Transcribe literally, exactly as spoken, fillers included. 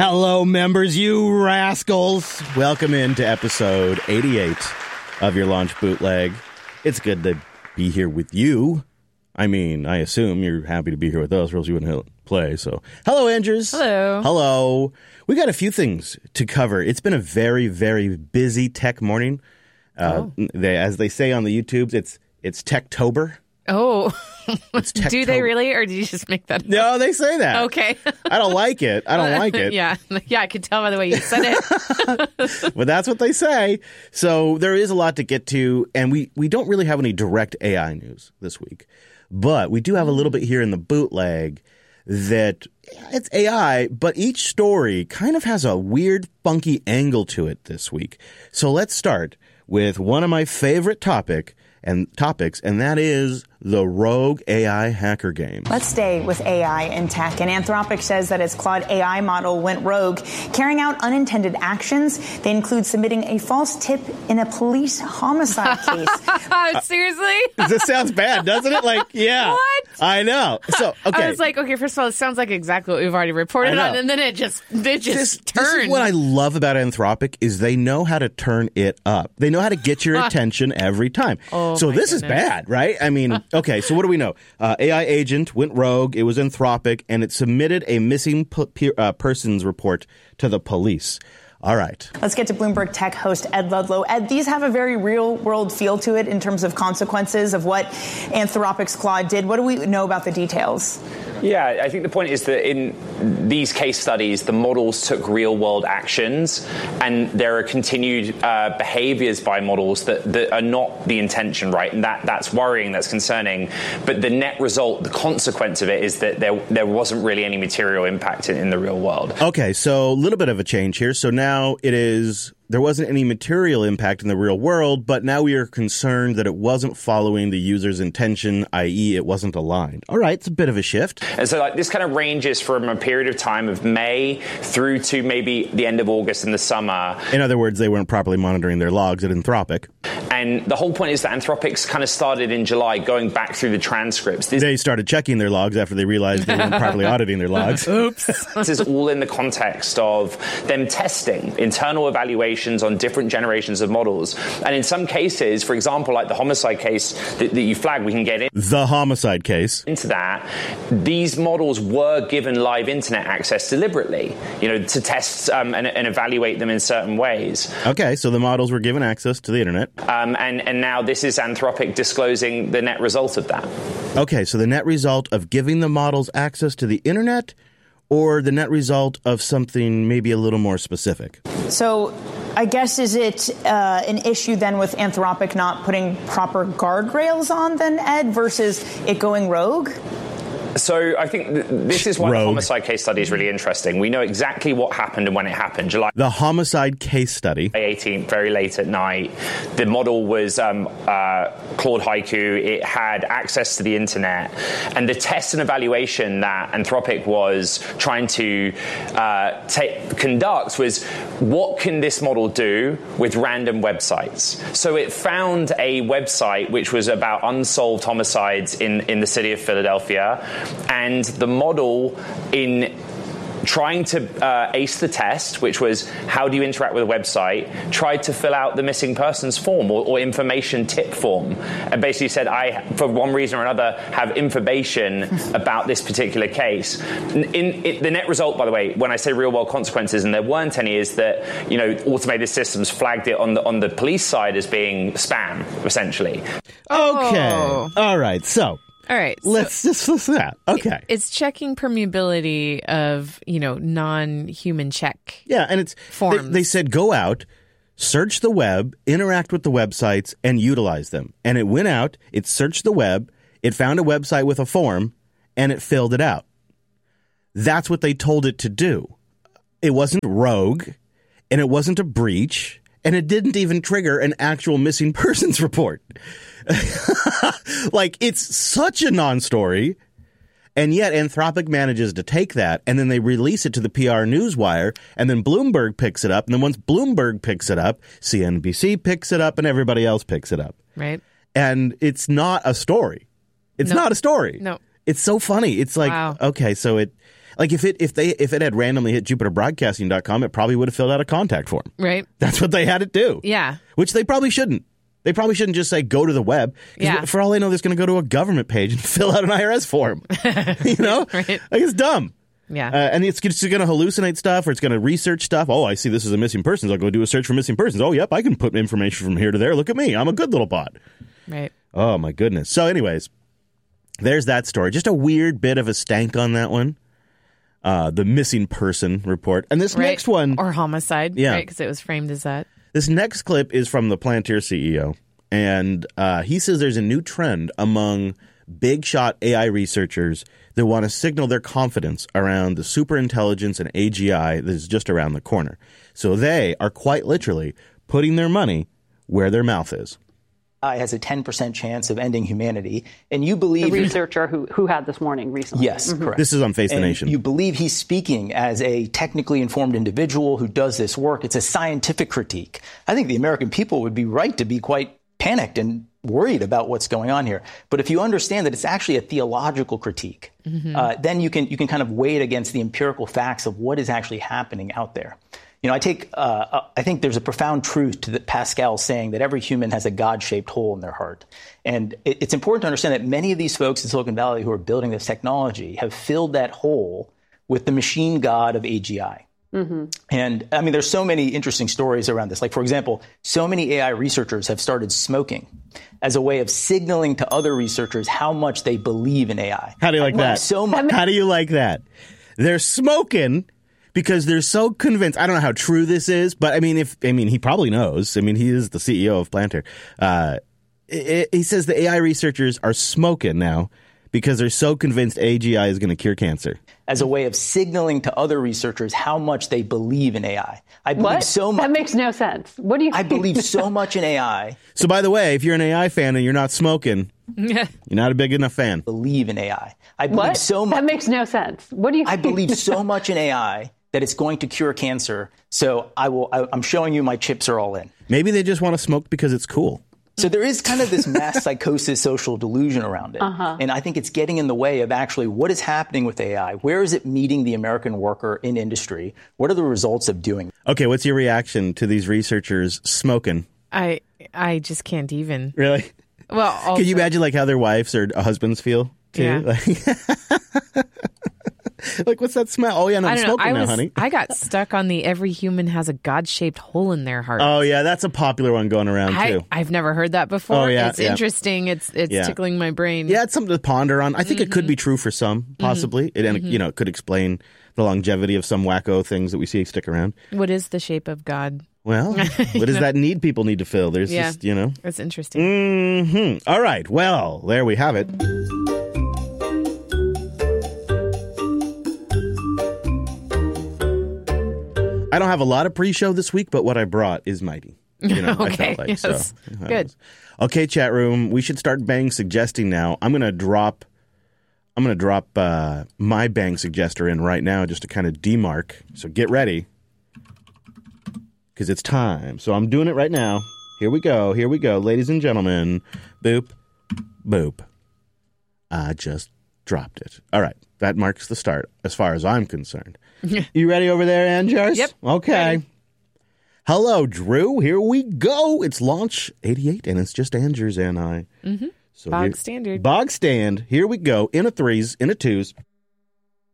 Hello, members, you rascals. Welcome into episode eighty-eight of your Launch Bootleg. It's good to be here with you. I mean, I assume you're happy to be here with us, or else you wouldn't play. So, hello, Andrews. Hello. Hello. We got a few things to cover. It's been a very, very busy tech morning. Uh, oh. they, as they say on the YouTubes, it's it's Techtober. Oh, it's do they really, or did you just make that up? No, they say that. Okay. I don't like it. I don't like it. yeah, yeah, I could tell by the way you said it. But that's what they say. So there is a lot to get to, and we, we don't really have any direct A I news this week. But we do have a little bit here in the bootleg that it's A I, but each story kind of has a weird, funky angle to it this week. So let's start with one of my favorite topic and topics, and that is the Rogue A I hacker game. Let's stay with A I in tech. And Anthropic says that its Claude A I model went rogue, carrying out unintended actions. They include submitting a false tip in a police homicide case. Seriously? This sounds bad, doesn't it? Like, yeah. What? I know. So, okay. I was like, okay, first of all, it sounds like exactly what we've already reported on, and then it just, it just this, turned. This is what I love about Anthropic is they know how to turn it up. They know how to get your attention every time. Oh, so this goodness. is bad, right? I mean, okay, so what do we know? Uh, A I agent went rogue. It was Anthropic, and it submitted a missing p- pe- uh, persons report to the police. All right. Let's get to Bloomberg Tech host Ed Ludlow. Ed, these have a very real-world feel to it in terms of consequences of what Anthropic's Claude did. What do we know about the details? Yeah, I think the point is that in these case studies, the models took real-world actions, and there are continued uh, behaviors by models that, that are not the intention, right? And that, that's worrying, that's concerning. But the net result, the consequence of it is that there, there wasn't really any material impact in, in the real world. Okay, so a little bit of a change here. So now Now it is, there wasn't any material impact in the real world, but now we are concerned that it wasn't following the user's intention, that is it wasn't aligned. All right, it's a bit of a shift. And so like this kind of ranges from a period of time of May through to maybe the end of August in the summer. In other words, they weren't properly monitoring their logs at Anthropic. And the whole point is that Anthropic's kind of started in July, going back through the transcripts. This, they started checking their logs after they realized they weren't properly auditing their logs. Oops. This is all in the context of them testing internal evaluations on different generations of models. And in some cases, for example, like the homicide case that, that you flagged, we can get in. The homicide case. Into that, these models were given live internet access deliberately, you know, to test um, and, and evaluate them in certain ways. Okay, so the models were given access to the internet. Um, and, and now this is Anthropic disclosing the net result of that. Okay, so the net result of giving the models access to the internet, or the net result of something maybe a little more specific? So I guess, is it uh, an issue then with Anthropic not putting proper guardrails on then, Ed, versus it going rogue? So I think th- this is why Rogue. the homicide case study is really interesting. We know exactly what happened and when it happened. July The homicide case study. eighteenth, very late at night. The model was um, uh, Claude Haiku. It had access to the internet. And the test and evaluation that Anthropic was trying to uh, ta- conduct was, what can this model do with random websites? So it found a website which was about unsolved homicides in, in the city of Philadelphia. And the model, in trying to uh, ace the test, which was how do you interact with a website, tried to fill out the missing persons form or, or information tip form, and basically said, I, for one reason or another, have information about this particular case. In, in the net result, by the way, when I say real world consequences, and there weren't any, is that, you know, automated systems flagged it on the on the police side as being spam, essentially. Okay. Oh. All right. So. All right. Let's so just listen to that. Okay. It's checking permeability of, you know, non-human check. Yeah, and it's forms. They, they said go out, search the web, interact with the websites, and utilize them. And it went out, it searched the web, it found a website with a form, and it filled it out. That's what they told it to do. It wasn't rogue, and it wasn't a breach, and it didn't even trigger an actual missing persons report. Like, it's such a non-story, and yet Anthropic manages to take that, and then they release it to the P R newswire, and then Bloomberg picks it up, and then once Bloomberg picks it up, C N B C picks it up, and everybody else picks it up. Right. And it's not a story. It's No. not a story. No. It's so funny. It's like, Wow. okay, so it Like if it if they if it had randomly hit Jupiter Broadcasting dot com, it probably would have filled out a contact form. Right. That's what they had it do. Yeah. Which they probably shouldn't. They probably shouldn't just say go to the web. Yeah. For all they know, they're going to go to a government page and fill out an I R S form. You know, Right. like it's dumb. Yeah. Uh, and it's, it's going to hallucinate stuff, or it's going to research stuff. Oh, I see this is a missing persons. I'll go do a search for missing persons. Oh, yep, I can put information from here to there. Look at me. I'm a good little bot. Right. Oh, my goodness. So anyways, there's that story. Just a weird bit of a stank on that one. Uh, the missing person report. And this Right. next one. Or homicide. Yeah. Right. Because it was framed as that. This next clip is from the Palantir C E O. And uh, he says there's a new trend among big shot A I researchers that want to signal their confidence around the superintelligence and A G I that is just around the corner. So they are quite literally putting their money where their mouth is. A I has a ten percent chance of ending humanity, and you believe... The researcher who, who had this morning recently. Yes, correct. This is on Face the And Nation. You believe he's speaking as a technically informed individual who does this work. It's a scientific critique. I think the American people would be right to be quite panicked and worried about what's going on here. But if you understand that it's actually a theological critique, mm-hmm. uh, then you can you can kind of weigh it against the empirical facts of what is actually happening out there. You know, I take uh, I think there's a profound truth to the Pascal saying that every human has a God-shaped hole in their heart. And it, it's important to understand that many of these folks in Silicon Valley who are building this technology have filled that hole with the machine god of A G I. Mm-hmm. And I mean, there's so many interesting stories around this. Like, for example, so many A I researchers have started smoking as a way of signaling to other researchers how much they believe in A I. How do you like Well, that? So much. How do you like that? They're smoking because they're so convinced. I don't know how true this is, but I mean, if I mean, he probably knows. I mean, he is the C E O of Palantir. Uh, it, he says the A I researchers are smoking now because they're so convinced A G I is going to cure cancer. As a way of signaling to other researchers how much they believe in A I. I believe What? so much. That makes no sense. What do you I believe so much in A I. So, by the way, if you're an A I fan and you're not smoking, you're not a big enough fan. Believe in A I. I believe What? so much. That makes no sense. What do you I believe so much in A I that it's going to cure cancer. So I will. I, I'm showing you my chips are all in. Maybe they just want to smoke because it's cool. So there is kind of this mass psychosis social delusion around it. Uh-huh. And I think it's getting in the way of actually what is happening with A I. Where is it meeting the American worker in industry? What are the results of doing it? Okay, what's your reaction to these researchers smoking? I I just can't even. Really? Well, also, Can you imagine like how their wives or husbands feel too? Yeah. Like, like, what's that smell? Oh yeah, no, I I'm don't know. smoking I now, was honey. I got stuck on the every human has a God-shaped hole in their heart. Oh yeah, that's a popular one going around I, too. I've never heard that before. Oh, yeah, it's yeah. interesting. It's it's Yeah. tickling my brain. Yeah, it's something to ponder on. I think Mm-hmm. it could be true for some, possibly. It and you know, it could explain the longevity of some wacko things that we see stick around. What is the shape of God? Well, what does that need people need to fill? There's Yeah. just, you know. It's interesting. Hmm. All right. Well, there we have it. I don't have a lot of pre-show this week, but what I brought is mighty. You know, I Okay, felt like, yes. so, Good. Okay, chat room. We should start Bang suggesting now. I'm gonna drop. I'm gonna drop uh, my Bang suggester in right now, just to kind of demark. So get ready, because it's time. So I'm doing it right now. Here we go. Here we go, ladies and gentlemen. Boop, boop. I just dropped it. All right, that marks the start, as far as I'm concerned. You ready over there, Anjars? Yep. Okay. Ready. Hello, Drew. Here we go. It's launch eighty-eight, and it's just Angers and I. Mm-hmm. So Bog here- standard. Bog stand. Here we go. In a threes, in a twos.